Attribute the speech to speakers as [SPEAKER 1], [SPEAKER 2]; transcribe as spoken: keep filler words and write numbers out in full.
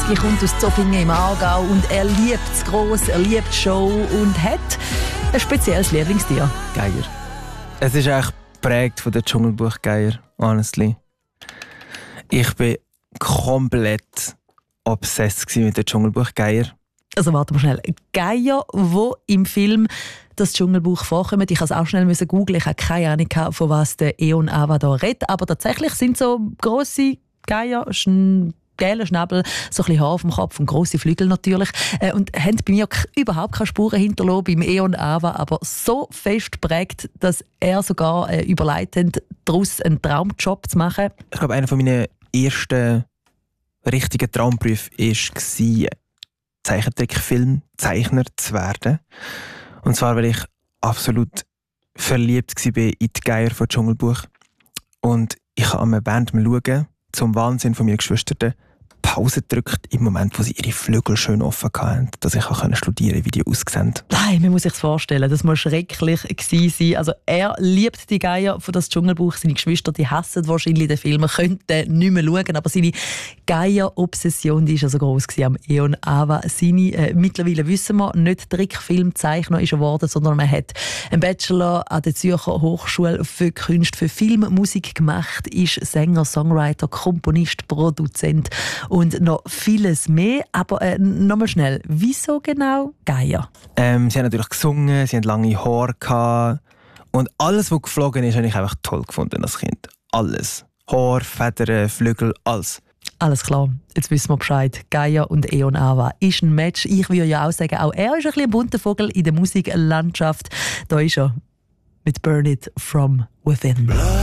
[SPEAKER 1] Die kommt aus Zofingen im Aargau und er liebt es gross, er liebt die Show und hat ein spezielles Lieblingstier.
[SPEAKER 2] Geier. Es ist eigentlich geprägt von der Dschungelbuch-Geier, honestly. Ich bin komplett obsessed mit der Dschungelbuch-Geier.
[SPEAKER 1] Also warte mal schnell. Geier, die im Film das Dschungelbuch vorkommen. Ich musste es auch schnell googeln. Ich habe keine Ahnung, von was der Eon Ava da redet. Aber tatsächlich sind so grosse Geier, schn- gelben Schnäbel, so ein bisschen Haar auf dem Kopf und grosse Flügel natürlich. Äh, und haben bei mir k- überhaupt keine Spuren hinterlassen beim Eon Ava, aber so fest geprägt, dass er sogar äh, überlegt hat, daraus einen Traumjob zu machen.
[SPEAKER 2] Ich glaube, einer meiner ersten richtigen Traumberufe war, Zeichentrickfilmzeichner zu werden. Und zwar, weil ich absolut verliebt war in die Geier von Dschungelbuch. Und ich habe während dem Schauen, zum Wahnsinn von meinen Geschwistern, Pause gedrückt im Moment, wo sie ihre Flügel schön offen hatten, dass ich auch studieren konnte, wie die aussehen.
[SPEAKER 1] Nein, man muss sich das vorstellen. Das muss schrecklich gewesen sein. Also er liebt die Geier von das Dschungelbuch. Seine Geschwister, die hassen wahrscheinlich den Film, könnten nicht mehr schauen. Aber seine Geier-Obsession, die war also gross gewesen am Eon Ava. Seine, äh, mittlerweile wissen wir, nicht Trickfilmzeichner ist er geworden, sondern man hat einen Bachelor an der Zürcher Hochschule für Kunst, für Filmmusik gemacht, ist Sänger, Songwriter, Komponist, Produzent und noch vieles mehr. Aber äh, nochmal schnell, wieso genau Geier?
[SPEAKER 2] Ähm, sie haben natürlich gesungen, sie hatten lange Haare gehabt. Und alles, was geflogen ist, habe ich einfach toll gefunden als Kind. Alles. Haar, Federn, Flügel, alles.
[SPEAKER 1] Alles klar, jetzt wissen wir Bescheid. Geier und Eon Ava ist ein Match. Ich würde ja auch sagen, auch er ist ein bisschen ein bunter Vogel in der Musiklandschaft. Da ist er mit Burn It From Within.